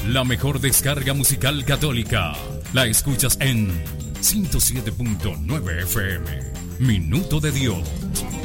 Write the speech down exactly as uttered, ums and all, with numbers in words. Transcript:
La mejor descarga musical católica la escuchas en ciento siete punto nueve F M. Minuto de Dios.